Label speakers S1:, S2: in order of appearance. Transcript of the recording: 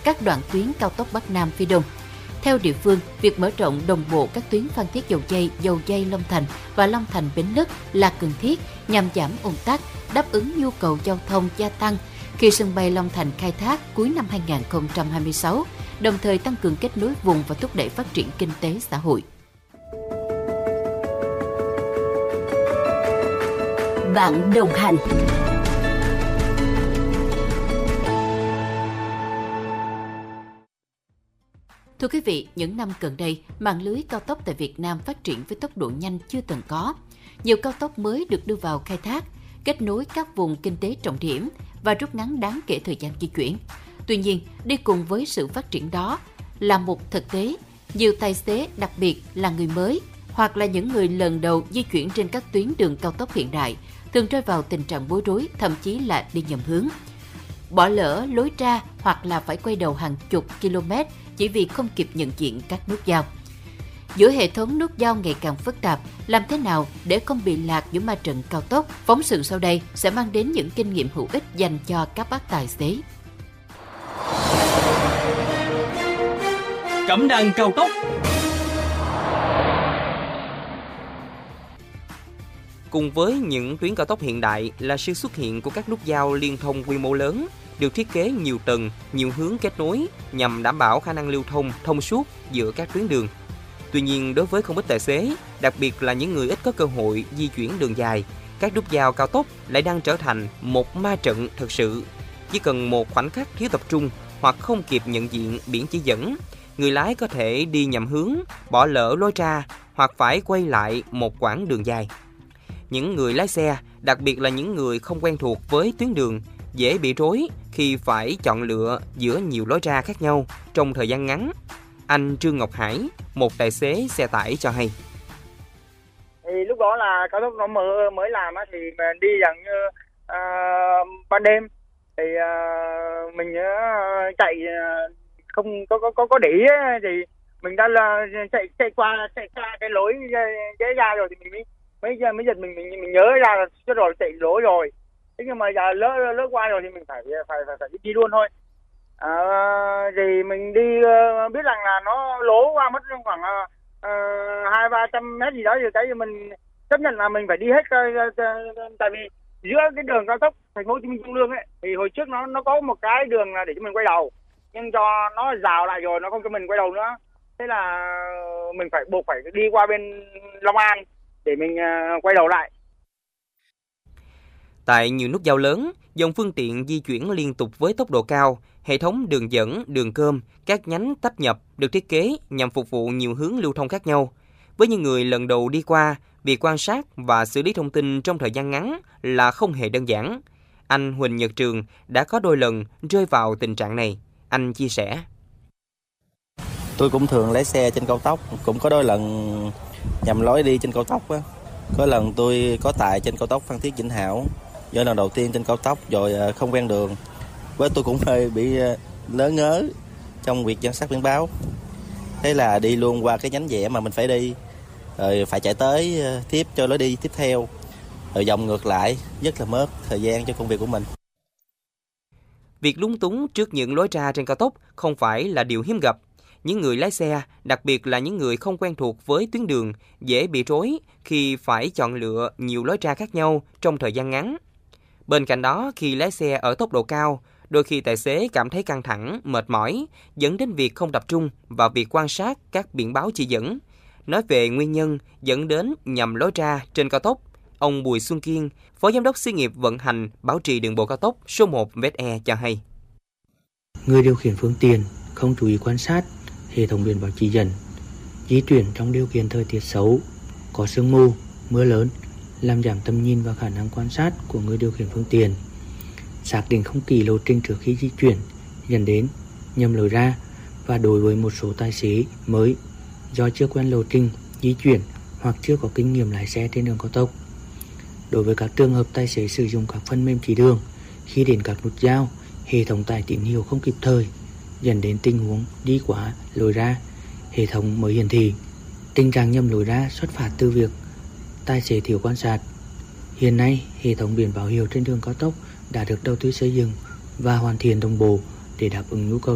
S1: các đoạn tuyến cao tốc Bắc Nam phía Đông. Theo địa phương, việc mở rộng đồng bộ các tuyến Phan Thiết Dầu Giây Long Thành và Long Thành Bến Lức là cần thiết nhằm giảm ùn tắc, đáp ứng nhu cầu giao thông gia tăng khi sân bay Long Thành khai thác cuối năm 2026, đồng thời tăng cường kết nối vùng và thúc đẩy phát triển kinh tế xã hội.
S2: Bạn đồng hành.
S1: Thưa quý vị, những năm gần đây, mạng lưới cao tốc tại Việt Nam phát triển với tốc độ nhanh chưa từng có. Nhiều cao tốc mới được đưa vào khai thác, kết nối các vùng kinh tế trọng điểm và rút ngắn đáng kể thời gian di chuyển. Tuy nhiên, đi cùng với sự phát triển đó là một thực tế, nhiều tài xế, đặc biệt là người mới hoặc là những người lần đầu di chuyển trên các tuyến đường cao tốc hiện đại, thường rơi vào tình trạng bối rối, thậm chí là đi nhầm hướng. Bỏ lỡ lối ra hoặc là phải quay đầu hàng chục km chỉ vì không kịp nhận diện các nút giao. Giữa hệ thống nút giao ngày càng phức tạp, làm thế nào để không bị lạc giữa ma trận cao tốc? Phóng sự sau đây sẽ mang đến những kinh nghiệm hữu ích dành cho các bác tài xế.
S3: Cẩm nang cao tốc.
S4: Cùng với những tuyến cao tốc hiện đại là sự xuất hiện của các nút giao liên thông quy mô lớn, được thiết kế nhiều tầng, nhiều hướng kết nối nhằm đảm bảo khả năng lưu thông thông suốt giữa các tuyến đường. Tuy nhiên, đối với không ít tài xế, đặc biệt là những người ít có cơ hội di chuyển đường dài, các nút giao cao tốc lại đang trở thành một ma trận thực sự. Chỉ cần một khoảnh khắc thiếu tập trung hoặc không kịp nhận diện biển chỉ dẫn, người lái có thể đi nhầm hướng, bỏ lỡ lối ra hoặc phải quay lại một quãng đường dài. Những người lái xe, đặc biệt là những người không quen thuộc với tuyến đường, dễ bị rối khi phải chọn lựa giữa nhiều lối ra khác nhau trong thời gian ngắn. Anh Trương Ngọc Hải, một tài xế xe tải cho hay.
S5: Thì lúc đó là cao tốc nó mới làm thì mình đi dạng như ban đêm thì mình chạy không có để ý thì mình đã là chạy qua cái lối dễ ra rồi thì mình mới giật mình nhớ ra chứ rồi chạy lối rồi. Thế nhưng mà giờ lỡ qua rồi thì mình phải đi luôn thôi. Thì mình đi biết rằng là nó lố qua mất khoảng 200-300 mét gì đó, rồi cái mình chấp nhận là mình phải đi hết tại vì giữa cái đường cao tốc Thành phố Hồ Chí Minh Trung Lương ấy thì hồi trước nó có một cái đường là để cho mình quay đầu, nhưng do nó rào lại rồi nó không cho mình quay đầu nữa, thế là mình phải buộc phải đi qua bên Long An để mình quay đầu lại.
S4: Tại nhiều nút giao lớn, dòng phương tiện di chuyển liên tục với tốc độ cao, hệ thống đường dẫn, đường cơm, các nhánh tấp nhập được thiết kế nhằm phục vụ nhiều hướng lưu thông khác nhau. Với những người lần đầu đi qua, việc quan sát và xử lý thông tin trong thời gian ngắn là không hề đơn giản. Anh Huỳnh Nhật Trường đã có đôi lần rơi vào tình trạng này. Anh chia sẻ.
S6: Tôi cũng thường lái xe trên cao tốc, cũng có đôi lần nhầm lối đi trên cao tốc á. Có lần tôi có tài trên cao tốc Phan Thiết Vĩnh Hảo, do lần đầu tiên trên cao tốc rồi không quen đường. Với tôi cũng hơi bị lớ ngớ trong việc giám sát biển báo. Thế là đi luôn qua cái nhánh rẽ mà mình phải đi, rồi phải chạy tới tiếp cho lối đi tiếp theo, rồi vòng ngược lại, rất là mất thời gian cho công việc của mình.
S4: Việc lúng túng trước những lối ra trên cao tốc không phải là điều hiếm gặp. Những người lái xe, đặc biệt là những người không quen thuộc với tuyến đường, dễ bị rối khi phải chọn lựa nhiều lối ra khác nhau trong thời gian ngắn. Bên cạnh đó, khi lái xe ở tốc độ cao, đôi khi tài xế cảm thấy căng thẳng, mệt mỏi, dẫn đến việc không tập trung vào việc quan sát các biển báo chỉ dẫn. Nói về nguyên nhân dẫn đến nhầm lối ra trên cao tốc, ông Bùi Xuân Kiên, Phó Giám đốc Xí nghiệp vận hành bảo trì đường bộ cao tốc số 1 VSE cho hay.
S7: Người điều khiển phương tiện không chú ý quan sát hệ thống biển báo chỉ dẫn, di chuyển trong điều kiện thời tiết xấu, có sương mù, mưa lớn, làm giảm tầm nhìn và khả năng quan sát của người điều khiển phương tiện. Xác định không kỹ lộ trình trước khi di chuyển, dẫn đến nhầm lối ra. Và đối với một số tài xế mới, do chưa quen lộ trình di chuyển hoặc chưa có kinh nghiệm lái xe trên đường cao tốc. Đối với các trường hợp tài xế sử dụng các phần mềm chỉ đường, khi đến các nút giao, hệ thống tải tín hiệu không kịp thời, dẫn đến tình huống đi quá lối ra, hệ thống mới hiển thị. Tình trạng nhầm lối ra xuất phát từ việc tài xế thiếu quan sát. Hiện nay, hệ thống biển báo hiệu trên đường cao tốc đã được đầu tư xây dựng và hoàn thiện đồng bộ để đáp ứng nhu cầu